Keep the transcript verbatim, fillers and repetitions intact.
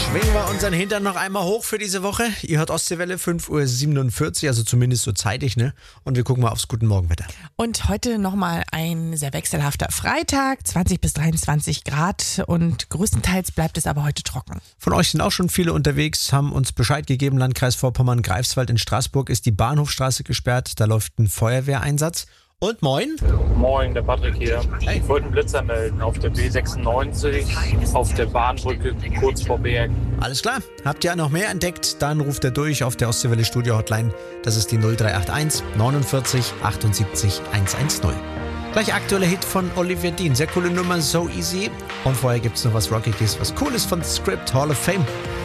Schwingen wir unseren Hintern noch einmal hoch für diese Woche. Ihr hört Ostseewelle, fünf Uhr siebenundvierzig, also zumindest so zeitig, ne? Und wir gucken mal aufs Guten Morgenwetter. Und heute nochmal ein sehr wechselhafter Freitag, zwanzig bis dreiundzwanzig Grad und größtenteils bleibt es aber heute trocken. Von euch sind auch schon viele unterwegs, haben uns Bescheid gegeben. Landkreis Vorpommern-Greifswald in Straßburg ist die Bahnhofstraße gesperrt, da läuft ein Feuerwehreinsatz. Und moin. Moin, der Patrick hier. Hey. Ich wollte einen Blitzer melden auf der B sechsundneunzig, auf der Bahnbrücke kurz vor Berg. Alles klar. Habt ihr noch mehr entdeckt? Dann ruft er durch auf der Ostseewelle Studio Hotline. Das ist die null drei acht eins neunundvierzig achtundsiebzig hundertzehn. Gleich aktueller Hit von Oliver Dean. Sehr coole Nummer, So Easy. Und vorher gibt's noch was Rockiges, was Cooles von Script Hall of Fame.